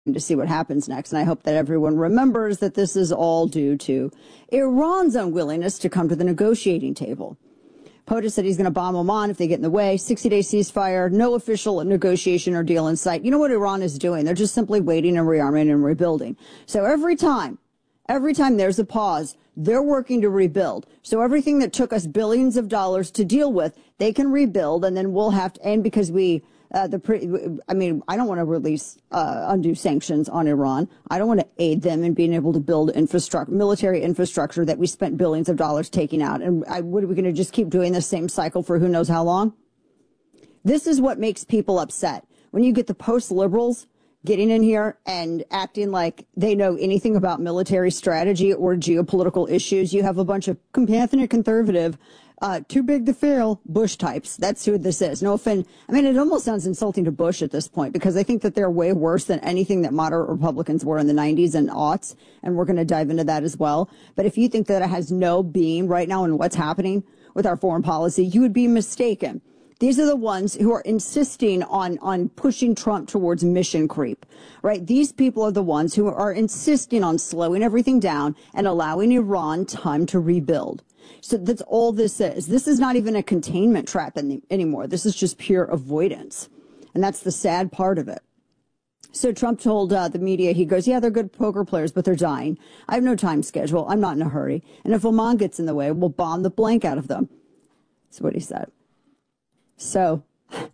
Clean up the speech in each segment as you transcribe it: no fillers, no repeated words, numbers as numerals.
to see what happens next. And I hope that everyone remembers that this is all due to Iran's unwillingness to come to the negotiating table. POTUS said he's going to bomb Oman if they get in the way. 60-day ceasefire, no official negotiation or deal in sight. You know what Iran is doing? They're just simply waiting and rearming and rebuilding. So every time there's a pause, they're working to rebuild. So everything that took us billions of dollars to deal with, they can rebuild, and then we'll have to, and because I don't want to release undue sanctions on Iran. I don't want to aid them in being able to build military infrastructure that we spent billions of dollars taking out. And what are we going to just keep doing the same cycle for who knows how long? This is what makes people upset. When you get the post-liberals getting in here and acting like they know anything about military strategy or geopolitical issues, you have a bunch of ethnic conservative, too big to fail Bush types. That's who this is. No offense. I mean, it almost sounds insulting to Bush at this point, because I think that they're way worse than anything that moderate Republicans were in the 90s and aughts. And we're going to dive into that as well. But if you think that it has no being right now in what's happening with our foreign policy, you would be mistaken. These are the ones who are insisting on pushing Trump towards mission creep, right? These people are the ones who are insisting on slowing everything down and allowing Iran time to rebuild. So that's all this is. This is not even a containment trap anymore. This is just pure avoidance. And that's the sad part of it. So Trump told the media, he goes, yeah, they're good poker players, but they're dying. I have no time schedule. I'm not in a hurry. And if Oman gets in the way, we'll bomb the blank out of them. That's what he said. So,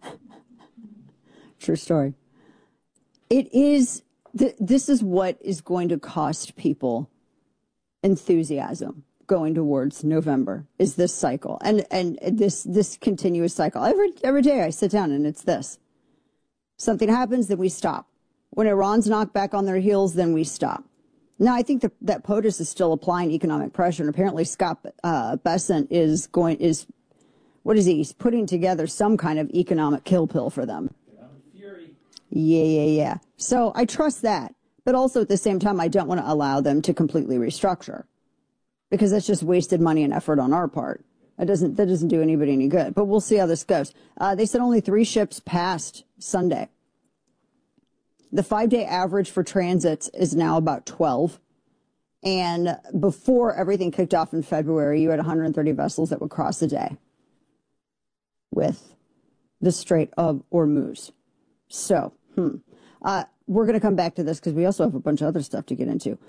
true story. This is what is going to cost people enthusiasm going towards November, is this cycle. And this continuous cycle. Every day I sit down and it's this. Something happens, then we stop. When Iran's knocked back on their heels, then we stop. Now, I think that POTUS is still applying economic pressure, and apparently Scott Bessent is he's putting together some kind of economic kill pill for them. Yeah. So I trust that. But also at the same time, I don't want to allow them to completely restructure, because that's just wasted money and effort on our part. That doesn't do anybody any good. But we'll see how this goes. They said only 3 ships passed Sunday. The 5-day average for transits is now about 12. And before everything kicked off in February, you had 130 vessels that would cross a day with the Strait of Hormuz. So, we're going to come back to this because we also have a bunch of other stuff to get into.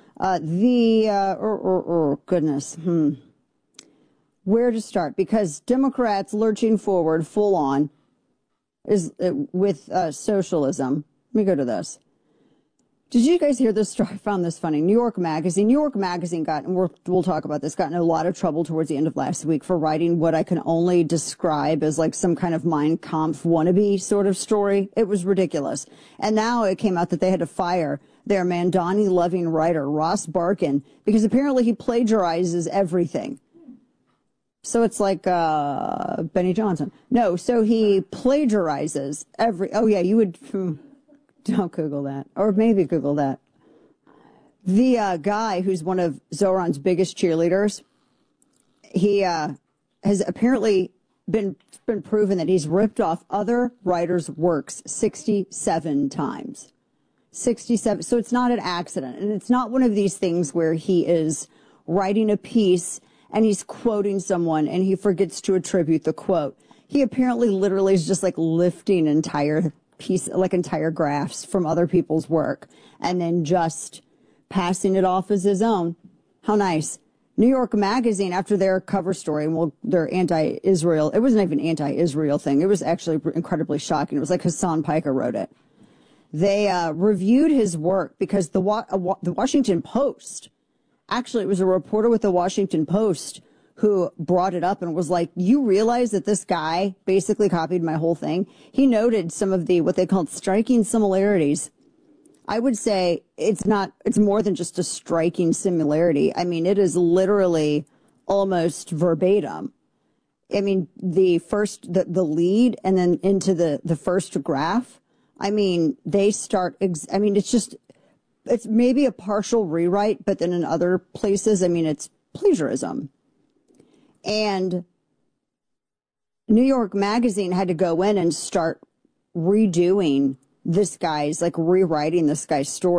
Where to start? Because Democrats lurching forward full on is with socialism. Let me go to this. Did you guys hear this story? I found this funny. New York Magazine got, and we'll talk about this, got in a lot of trouble towards the end of last week for writing what I can only describe as like some kind of Mein Kampf wannabe sort of story. It was ridiculous. And now it came out that they had to fire their Mandani-loving writer, Ross Barkan, because apparently he plagiarizes everything. So it's like Benny Johnson. No, so he plagiarizes you would... Don't Google that. Or maybe Google that. The guy who's one of Zoran's biggest cheerleaders, he has apparently been proven that he's ripped off other writers' works 67 times. 67. So it's not an accident. And it's not one of these things where he is writing a piece and he's quoting someone and he forgets to attribute the quote. He apparently literally is just like lifting entire graphs from other people's work and then just passing it off as his own. How nice. New York Magazine, after their cover story, their anti-Israel, it wasn't even an anti-Israel thing. It was actually incredibly shocking. It was like Hassan Piker wrote it. They reviewed his work because the Washington Post, actually it was a reporter with the Washington Post who brought it up and was like, you realize that this guy basically copied my whole thing? He noted some of what they called striking similarities. I would say it's more than just a striking similarity. I mean, it is literally almost verbatim. I mean, the lead and then into the first graph. I mean, it's maybe a partial rewrite, but then in other places, I mean, it's plagiarism. And New York Magazine had to go in and start redoing this guy's like rewriting this guy's story.